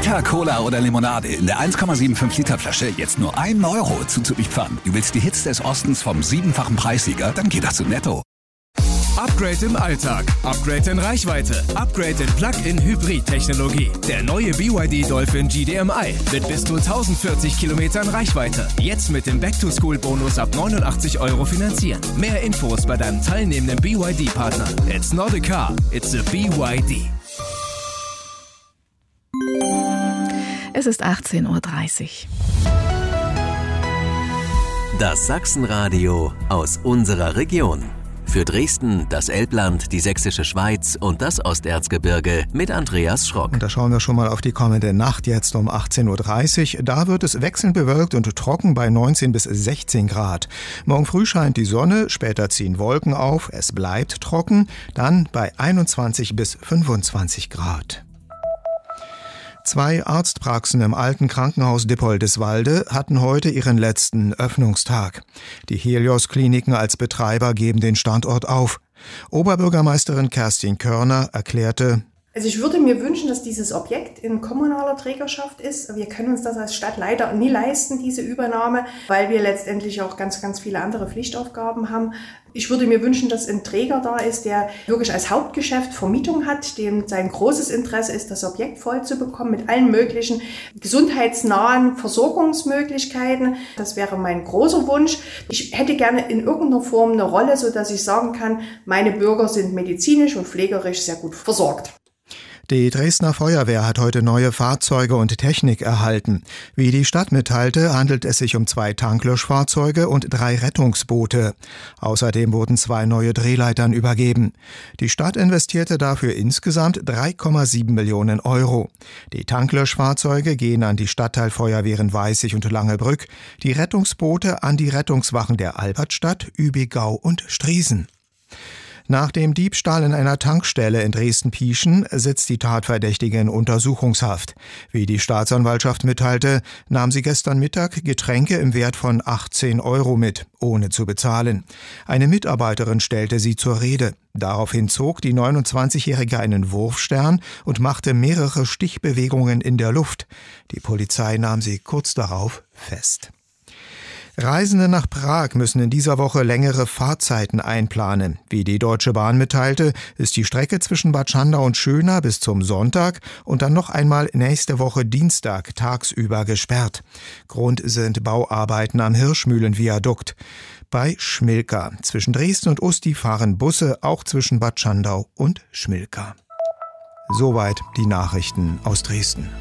Fanta, Cola oder Limonade in der 1,75 Liter Flasche jetzt nur 1 Euro zuzüglich Pfand. Du willst die Hits des Ostens vom 7-fachen Preissieger? Dann geht das zu Netto. Upgrade im Alltag, Upgrade in Reichweite, Upgrade in Plug-in-Hybrid-Technologie. Der neue BYD Dolphin GDMI mit bis zu 1040 Kilometern Reichweite. Jetzt mit dem Back-to-School-Bonus ab 89 Euro finanzieren. Mehr Infos bei deinem teilnehmenden BYD-Partner. It's not a car, it's a BYD. Es ist 18:30 Uhr. Das Sachsenradio aus unserer Region. Für Dresden, das Elbland, die Sächsische Schweiz und das Osterzgebirge mit Andreas Schrock. Und da schauen wir schon mal auf die kommende Nacht jetzt um 18:30 Uhr. Da wird es wechselnd bewölkt und trocken bei 19 bis 16 Grad. Morgen früh scheint die Sonne, später ziehen Wolken auf, es bleibt trocken, dann bei 21 bis 25 Grad. 2 Arztpraxen im alten Krankenhaus Dippoldiswalde hatten heute ihren letzten Öffnungstag. Die Helios-Kliniken als Betreiber geben den Standort auf. Oberbürgermeisterin Kerstin Körner erklärte: Also ich würde mir wünschen, dass dieses Objekt in kommunaler Trägerschaft ist. Wir können uns das als Stadt leider nie leisten, diese Übernahme, weil wir letztendlich auch ganz, ganz viele andere Pflichtaufgaben haben. Ich würde mir wünschen, dass ein Träger da ist, der wirklich als Hauptgeschäft Vermietung hat, dem sein großes Interesse ist, das Objekt voll zu bekommen mit allen möglichen gesundheitsnahen Versorgungsmöglichkeiten. Das wäre mein großer Wunsch. Ich hätte gerne in irgendeiner Form eine Rolle, sodass ich sagen kann, meine Bürger sind medizinisch und pflegerisch sehr gut versorgt. Die Dresdner Feuerwehr hat heute neue Fahrzeuge und Technik erhalten. Wie die Stadt mitteilte, handelt es sich um 2 Tanklöschfahrzeuge und 3 Rettungsboote. Außerdem wurden 2 neue Drehleitern übergeben. Die Stadt investierte dafür insgesamt 3,7 Millionen Euro. Die Tanklöschfahrzeuge gehen an die Stadtteilfeuerwehren Weißig und Langebrück, die Rettungsboote an die Rettungswachen der Albertstadt, Übigau und Striesen. Nach dem Diebstahl in einer Tankstelle in Dresden-Pieschen sitzt die Tatverdächtige in Untersuchungshaft. Wie die Staatsanwaltschaft mitteilte, nahm sie gestern Mittag Getränke im Wert von 18 Euro mit, ohne zu bezahlen. Eine Mitarbeiterin stellte sie zur Rede. Daraufhin zog die 29-Jährige einen Wurfstern und machte mehrere Stichbewegungen in der Luft. Die Polizei nahm sie kurz darauf fest. Reisende nach Prag müssen in dieser Woche längere Fahrzeiten einplanen. Wie die Deutsche Bahn mitteilte, ist die Strecke zwischen Bad Schandau und Schöna bis zum Sonntag und dann noch einmal nächste Woche Dienstag tagsüber gesperrt. Grund sind Bauarbeiten am Hirschmühlenviadukt. Bei Schmilka. Zwischen Dresden und Usti fahren Busse, auch zwischen Bad Schandau und Schmilka. Soweit die Nachrichten aus Dresden.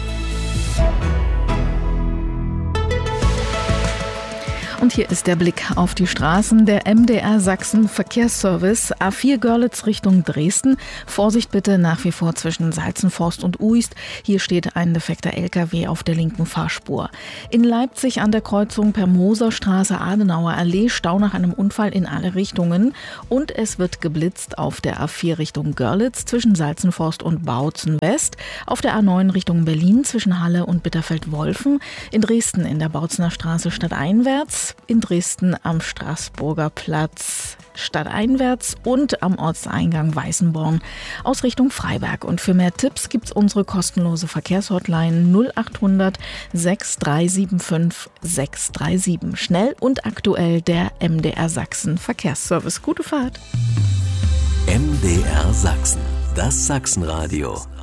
Und hier ist der Blick auf die Straßen. Der MDR Sachsen Verkehrsservice A4 Görlitz Richtung Dresden. Vorsicht bitte nach wie vor zwischen Salzenforst und Uist. Hier steht ein defekter LKW auf der linken Fahrspur. In Leipzig an der Kreuzung per Moserstraße Adenauer Allee Stau nach einem Unfall in alle Richtungen. Und es wird geblitzt auf der A4 Richtung Görlitz zwischen Salzenforst und Bautzen West. Auf der A9 Richtung Berlin zwischen Halle und Bitterfeld-Wolfen. In Dresden in der Bautzener Straße stadteinwärts. In Dresden am Straßburger Platz stadteinwärts und am Ortseingang Weißenborn aus Richtung Freiberg. Und für mehr Tipps gibt's unsere kostenlose Verkehrshotline 0800 6375 637. Schnell und aktuell der MDR Sachsen Verkehrsservice. Gute Fahrt. MDR Sachsen, das Sachsenradio